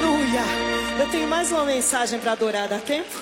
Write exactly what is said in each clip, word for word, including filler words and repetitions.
Aleluia. Eu tenho mais uma mensagem para adorar, dá tempo?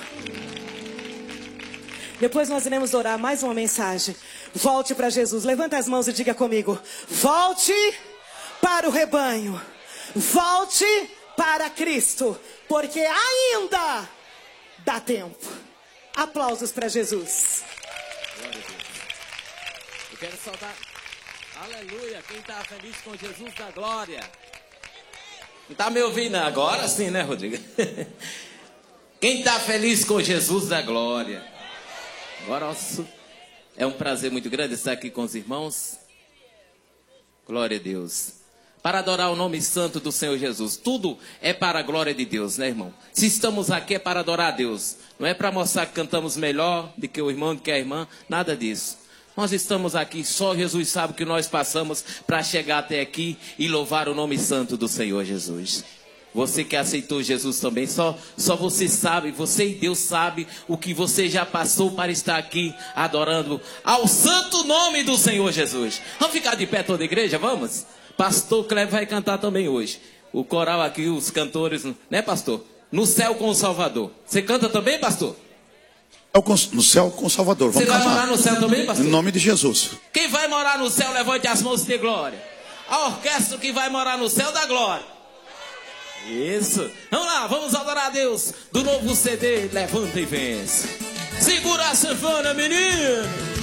Depois nós iremos orar mais uma mensagem. Volte para Jesus. Levanta as mãos e diga comigo: volte para o rebanho. Volte para Cristo. Porque ainda dá tempo. Aplausos para Jesus. Glória a Deus. Eu quero saudar. Aleluia. Quem está feliz com Jesus da glória. Não está me ouvindo? Agora sim, né, Rodrigo? Quem está feliz com Jesus da glória. Agora é um prazer muito grande estar aqui com os irmãos. Glória a Deus. Para adorar o nome santo do Senhor Jesus. Tudo é para a glória de Deus, né, irmão? Se estamos aqui é para adorar a Deus. Não é para mostrar que cantamos melhor do que o irmão, do que a irmã. Nada disso. Nós estamos aqui, só Jesus sabe o que nós passamos para chegar até aqui e louvar o nome santo do Senhor Jesus. Você que aceitou Jesus também, só, só você sabe, você e Deus sabe o que você já passou para estar aqui adorando ao santo nome do Senhor Jesus. Vamos ficar de pé toda a igreja, vamos? Pastor Cleber vai cantar também hoje. O coral aqui, os cantores, né, pastor? No céu com o Salvador. Você canta também, pastor? No céu com o Salvador. Vamos Você vai cantar. Morar no céu também, pastor? Em nome de Jesus. Quem vai morar no céu, levante as mãos de glória. A orquestra que vai morar no céu da glória. Isso. Vamos lá, vamos adorar a Deus do novo C D, Levanta e Vence. Segura a sanfona, menino.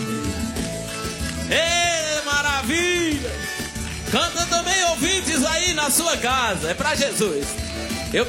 Ê, maravilha. Canta também, ouvintes aí na sua casa. É pra Jesus.